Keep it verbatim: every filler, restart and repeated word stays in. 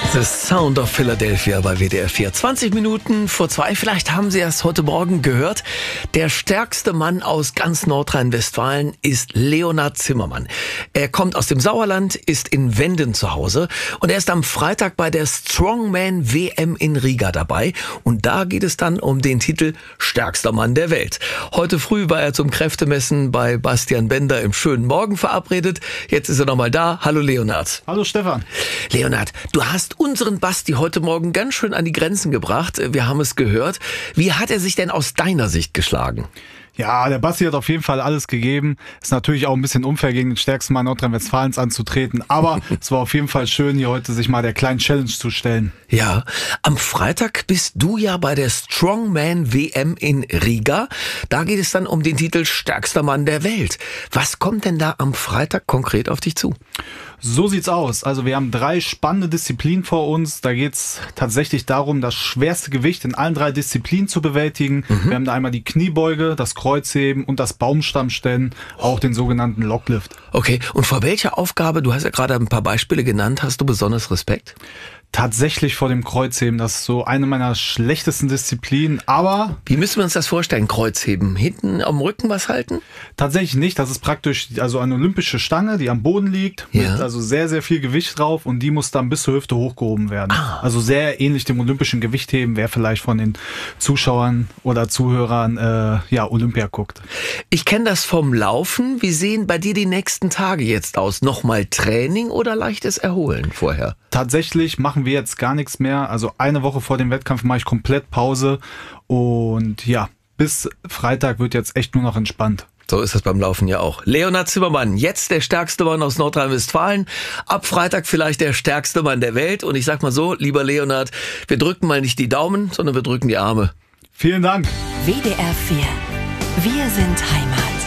The Sound of Philadelphia bei W D R vier. zwanzig Minuten vor zwei, vielleicht haben Sie es heute Morgen gehört. Der stärkste Mann aus ganz Nordrhein-Westfalen ist Leonhard Zimmermann. Er kommt aus dem Sauerland, ist in Wenden zu Hause und er ist am Freitag bei der Strongman W M in Riga dabei. Und da geht es dann um den Titel Stärkster Mann der Welt. Heute früh war er zum Kräftemessen bei Bastian Bender im schönen Morgen verabredet. Jetzt ist er nochmal da. Hallo Leonhard. Hallo Stefan. Leonhard, du hast unseren Basti heute Morgen ganz schön an die Grenzen gebracht. Wir haben es gehört. Wie hat er sich denn aus deiner Sicht geschlagen? Ja, der Basti hat auf jeden Fall alles gegeben. Ist natürlich auch ein bisschen unfair, gegen den stärksten Mann Nordrhein-Westfalens anzutreten. Aber es war auf jeden Fall schön, hier heute sich mal der kleinen Challenge zu stellen. Ja, am Freitag bist du ja bei der Strongman W M in Riga. Da geht es dann um den Titel Stärkster Mann der Welt. Was kommt denn da am Freitag konkret auf dich zu? So sieht's aus. Also wir haben drei spannende Disziplinen vor uns. Da geht's tatsächlich darum, das schwerste Gewicht in allen drei Disziplinen zu bewältigen. Mhm. Wir haben da einmal die Kniebeuge, das Kreuzheben und das Baumstammstellen, auch den sogenannten Locklift. Okay, und vor welcher Aufgabe, du hast ja gerade ein paar Beispiele genannt, hast du besonders Respekt? Tatsächlich vor dem Kreuzheben, das ist so eine meiner schlechtesten Disziplinen, aber... Wie müssen wir uns das vorstellen, Kreuzheben? Hinten am Rücken was halten? Tatsächlich nicht, das ist praktisch also eine olympische Stange, die am Boden liegt, ja. Mit also sehr, sehr viel Gewicht drauf und die muss dann bis zur Hüfte hochgehoben werden. Ah. Also sehr ähnlich dem olympischen Gewichtheben, wer vielleicht von den Zuschauern oder Zuhörern äh, ja Olympia guckt. Ich kenne das vom Laufen. Wie sehen bei dir die nächsten Tage jetzt aus? Nochmal Training oder leichtes Erholen vorher? Tatsächlich machen wir jetzt gar nichts mehr. Also eine Woche vor dem Wettkampf mache ich komplett Pause. Und ja, bis Freitag wird jetzt echt nur noch entspannt. So ist das beim Laufen ja auch. Leonhard Zimmermann, jetzt der stärkste Mann aus Nordrhein-Westfalen. Ab Freitag vielleicht der stärkste Mann der Welt. Und ich sag mal so, lieber Leonhard, wir drücken mal nicht die Daumen, sondern wir drücken die Arme. Vielen Dank. W D R vier. Wir sind Heimat.